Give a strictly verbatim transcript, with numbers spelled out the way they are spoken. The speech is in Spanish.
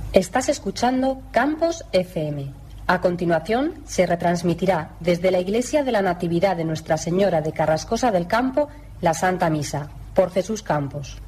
Estás escuchando Campos F M. A continuación, se retransmitirá desde la Iglesia de la Natividad de Nuestra Señora de Carrascosa del Campo la Santa Misa, por Jesús Campos.